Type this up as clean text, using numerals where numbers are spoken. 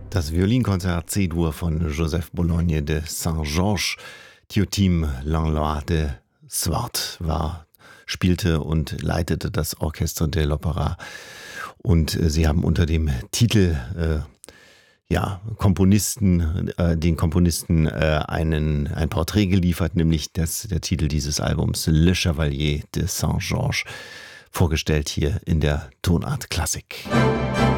Das Violinkonzert C-Dur von Joseph Bologne de Saint-Georges, Tiotim Langlois de Swart spielte und leitete das Orchestre de l'Opéra. Und sie haben unter dem Titel den Komponisten ein Porträt geliefert, nämlich der Titel dieses Albums Le Chevalier de Saint-Georges, vorgestellt hier in der Tonart Klassik.